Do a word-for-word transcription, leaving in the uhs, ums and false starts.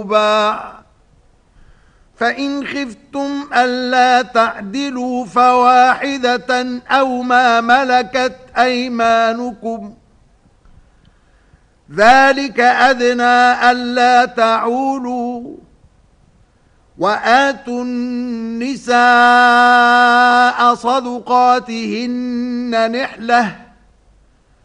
ورباع، فإن خفتم ألا تعدلوا فواحدة أو ما ملكت أيمانكم ذلك أدنى ألا تعولوا. وآتوا النساء صدقاتهن نحلة